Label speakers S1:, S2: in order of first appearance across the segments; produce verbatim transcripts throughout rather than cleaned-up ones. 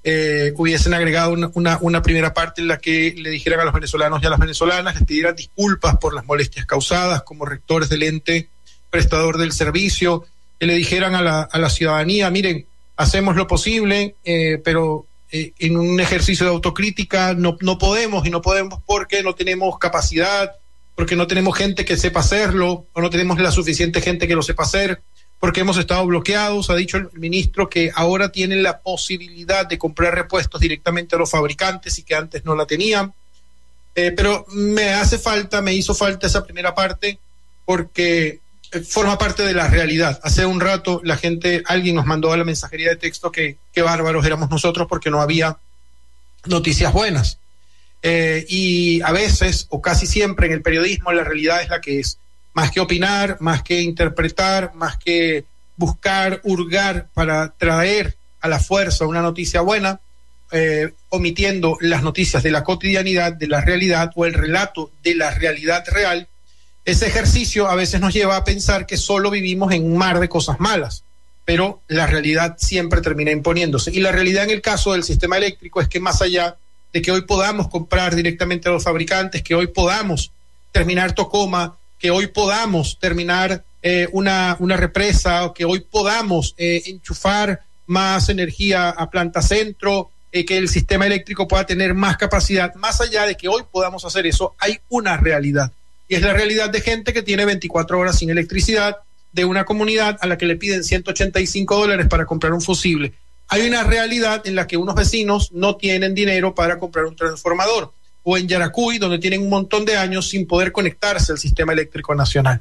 S1: eh, hubiesen agregado una, una, una primera parte en la que le dijeran a los venezolanos y a las venezolanas, les pidieran disculpas por las molestias causadas como rectores del ente prestador del servicio, que le dijeran a la, a la ciudadanía, miren, hacemos lo posible, eh, pero eh, en un ejercicio de autocrítica no, no podemos y no podemos porque no tenemos capacidad, porque no tenemos gente que sepa hacerlo, o no tenemos la suficiente gente que lo sepa hacer, porque hemos estado bloqueados. Ha dicho el ministro que ahora tienen la posibilidad de comprar repuestos directamente a los fabricantes y que antes no la tenían. Eh, pero me hace falta, me hizo falta esa primera parte porque forma parte de la realidad. Hace un rato la gente, alguien nos mandó a la mensajería de texto que qué bárbaros éramos nosotros porque no había noticias buenas. Eh, y a veces, o casi siempre en el periodismo, la realidad es la que es. Más que opinar, más que interpretar, más que buscar, hurgar para traer a la fuerza una noticia buena, eh, omitiendo las noticias de la cotidianidad, de la realidad o el relato de la realidad real, ese ejercicio a veces nos lleva a pensar que solo vivimos en un mar de cosas malas, pero la realidad siempre termina imponiéndose. Y la realidad en el caso del sistema eléctrico es que más allá de que hoy podamos comprar directamente a los fabricantes, que hoy podamos terminar Tocoma, que hoy podamos terminar eh, una, una represa, o que hoy podamos eh, enchufar más energía a Planta Centro, eh, que el sistema eléctrico pueda tener más capacidad, más allá de que hoy podamos hacer eso, hay una realidad. Y es la realidad de gente que tiene veinticuatro horas sin electricidad, de una comunidad a la que le piden ciento ochenta y cinco dólares para comprar un fusible. Hay una realidad en la que unos vecinos no tienen dinero para comprar un transformador, o en Yaracuy, donde tienen un montón de años sin poder conectarse al sistema eléctrico nacional.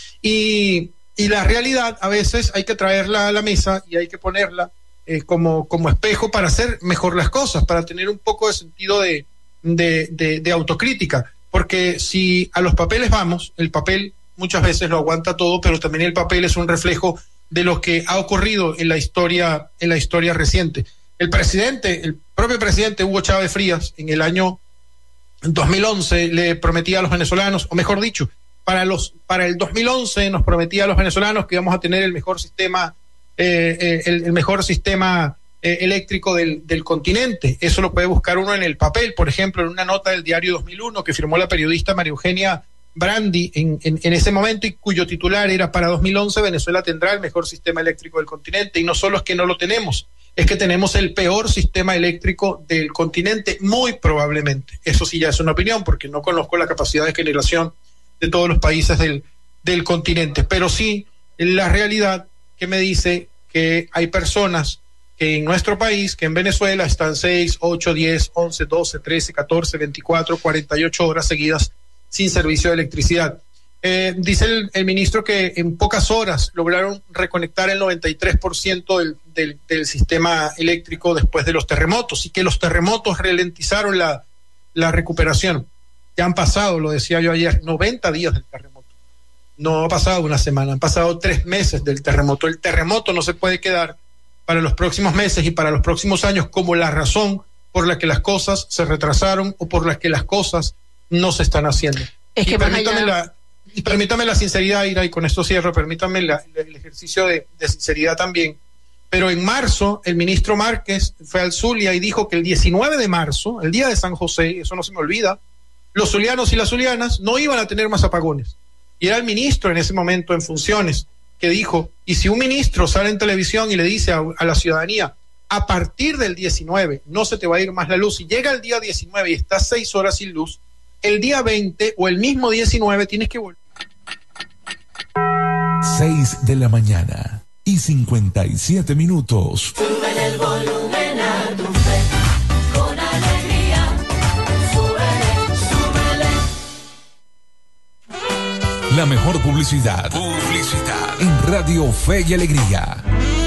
S1: Y, y la realidad a veces hay que traerla a la mesa y hay que ponerla eh, como, como espejo para hacer mejor las cosas, para tener un poco de sentido de, de, de, de autocrítica. Porque si a los papeles vamos, el papel muchas veces lo aguanta todo, pero también el papel es un reflejo de lo que ha ocurrido en la historia, en la historia reciente. El presidente, el propio presidente Hugo Chávez Frías, en el año dos mil once le prometía a los venezolanos, o mejor dicho, para los para el dos mil once nos prometía a los venezolanos que íbamos a tener el mejor sistema eh, eh, el, el mejor sistema eh, eléctrico del, del continente. Eso lo puede buscar uno en el papel, por ejemplo, en una nota del diario dos mil uno que firmó la periodista María Eugenia Brandi en, en, en ese momento, y cuyo titular era: para dos mil once Venezuela tendrá el mejor sistema eléctrico del continente. Y no solo es que no lo tenemos, es que tenemos el peor sistema eléctrico del continente, muy probablemente. Eso sí ya es una opinión, porque no conozco la capacidad de generación de todos los países del, del continente. Pero sí, la realidad que me dice que hay personas que en nuestro país, que en Venezuela están seis, ocho, diez, once, doce, trece, catorce, veinticuatro, cuarenta y ocho horas seguidas sin servicio de electricidad. Eh, dice el, el ministro que en pocas horas lograron reconectar el noventa y tres por ciento del, del, del sistema eléctrico después de los terremotos, y que los terremotos ralentizaron la, la recuperación. Ya han pasado, lo decía yo ayer, noventa días del terremoto. No ha pasado una semana, han pasado tres meses del terremoto. El terremoto no se puede quedar para los próximos meses y para los próximos años como la razón por la que las cosas se retrasaron o por las que las cosas no se están haciendo.
S2: Es que
S1: y permítame
S2: allá...
S1: la Y permítame la sinceridad, Ira, y con esto cierro, permítame la, el ejercicio de, de sinceridad también. Pero en marzo, el ministro Márquez fue al Zulia y dijo que el diecinueve de marzo, el día de San José, eso no se me olvida, los zulianos y las zulianas no iban a tener más apagones. Y era el ministro en ese momento en funciones que dijo, y si un ministro sale en televisión y le dice a, a la ciudadanía, a partir del diecinueve no se te va a ir más la luz, y llega el día diecinueve y estás seis horas sin luz, el día veinte o el mismo diecinueve tienes que volver.
S3: seis de la mañana y cincuenta y siete minutos.
S4: Sube el volumen a tu fe, con alegría. Súbele, súbele.
S3: La mejor publicidad. Publicidad. En Radio Fe y Alegría.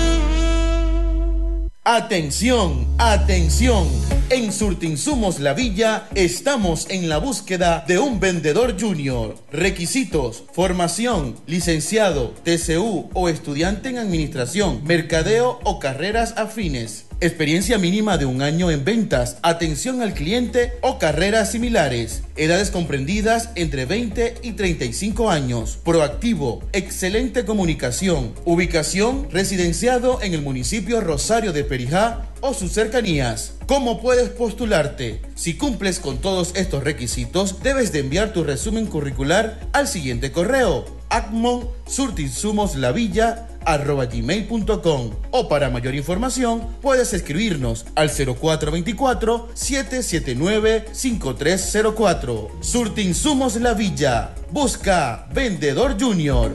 S5: Atención, atención. En Surtinsumos La Villa estamos en la búsqueda de un vendedor junior. Requisitos: formación, licenciado, T C U o estudiante en administración, mercadeo o carreras afines. experiencia mínima de un año en ventas, atención al cliente o carreras similares, edades comprendidas entre veinte y treinta y cinco años, proactivo, excelente comunicación, ubicación residenciado en el municipio Rosario de Perijá o sus cercanías. ¿Cómo puedes postularte? Si cumples con todos estos requisitos, debes de enviar tu resumen curricular al siguiente correo: acmon surtinsumoslavilla arroba gmail punto com, o para mayor información puedes escribirnos al cero cuatro veinticuatro, siete siete nueve, cinco tres cero cuatro. Surtinsumos La Villa. Busca vendedor junior.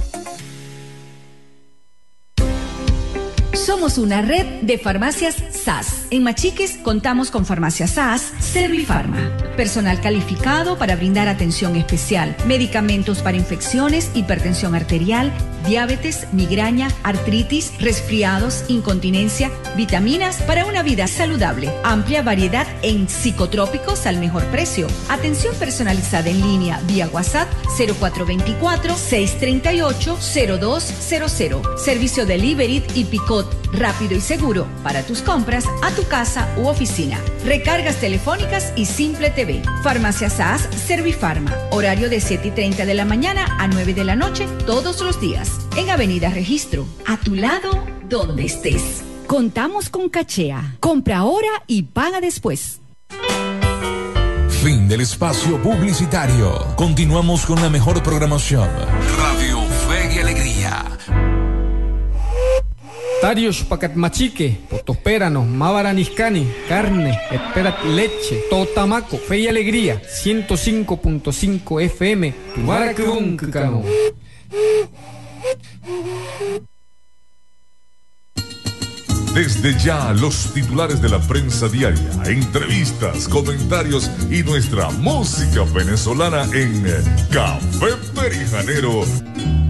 S2: Somos una red de farmacias S A S. En Machiques contamos con farmacias S A S Servifarma. Personal calificado para brindar atención especial. Medicamentos para infecciones, hipertensión arterial, diabetes, migraña, artritis, resfriados, incontinencia, vitaminas para una vida saludable. Amplia variedad en psicotrópicos al mejor precio. Atención personalizada en línea vía WhatsApp cero cuatro veinticuatro, seiscientos treinta y ocho, cero dos cero cero. Servicio delivery y picot rápido y seguro para tus compras a tu casa u oficina. Recargas telefónicas y Simple T V. Farmacia S A S Servifarma. Horario de siete y treinta de la mañana a nueve de la noche todos los días. En Avenida Registro. A tu lado, donde estés. Contamos con Cachea. Compra ahora y paga después.
S3: Fin del espacio publicitario. Continuamos con la mejor programación. Radio Fe y Alegría.
S6: Tarios pacat machique, potopérano, mavaraniscani, carne, esperat leche, totamaco, fe y alegría, ciento cinco punto cinco F M, Tumaracruncano.
S7: Desde ya, los titulares de la prensa diaria, entrevistas, comentarios y nuestra música venezolana en Café Perijanero.